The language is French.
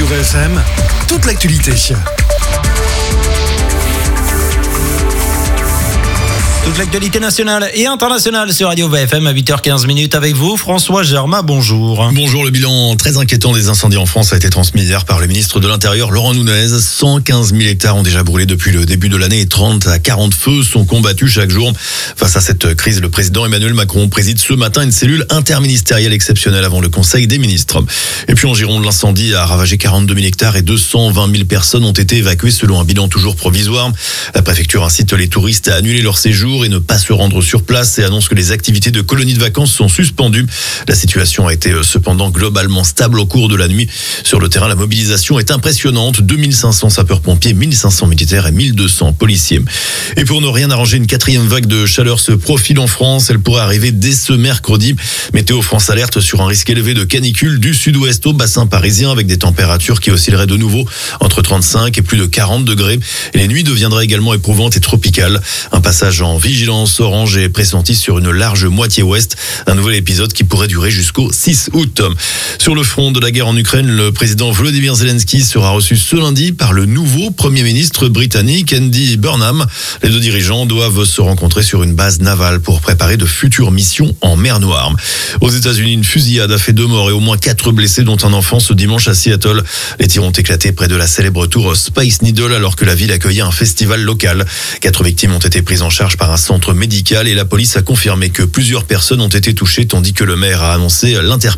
VFM, toute l'actualité. Toute l'actualité nationale et internationale sur Radio VFM à 8h15 avec vous, François Germain, bonjour. Bonjour, le bilan très inquiétant des incendies en France a été transmis hier par le ministre de l'Intérieur, Laurent Nunez. 115 000 hectares ont déjà brûlé depuis le début de l'année et 30 à 40 feux sont combattus chaque jour. Face à cette crise, le président Emmanuel Macron préside ce matin une cellule interministérielle exceptionnelle avant le Conseil des ministres. Et puis en Gironde, l'incendie a ravagé 42 000 hectares et 220 000 personnes ont été évacuées selon un bilan toujours provisoire. La préfecture incite les touristes à annuler leur séjour et ne pas se rendre sur place et annonce que les activités de colonies de vacances sont suspendues. La situation a été cependant globalement stable au cours de la nuit. Sur le terrain, la mobilisation est impressionnante. 2500 sapeurs-pompiers, 1500 militaires et 1200 policiers. Et pour ne rien arranger, une quatrième vague de chaleur se profile en France. Elle pourrait arriver dès ce mercredi. Météo France alerte sur un risque élevé de canicule du sud-ouest au bassin parisien avec des températures qui oscilleraient de nouveau entre 35 et plus de 40 degrés. Et les nuits deviendraient également éprouvantes et tropicales. Un passage en vigilance orange est pressenti sur une large moitié ouest. Un nouvel épisode qui pourrait durer jusqu'au 6 août. Sur le front de la guerre en Ukraine, le président Volodymyr Zelensky sera reçu ce lundi par le nouveau Premier ministre britannique Andy Burnham. Les deux dirigeants doivent se rencontrer sur une base navale pour préparer de futures missions en mer Noire. Aux États-Unis, une fusillade a fait 2 morts et au moins 4 blessés, dont un enfant ce dimanche à Seattle. Les tirs ont éclaté près de la célèbre tour Space Needle alors que la ville accueillait un festival local. 4 victimes ont été prises en charge par un centre médical et la police a confirmé que plusieurs personnes ont été touchées tandis que le maire a annoncé l'interpellation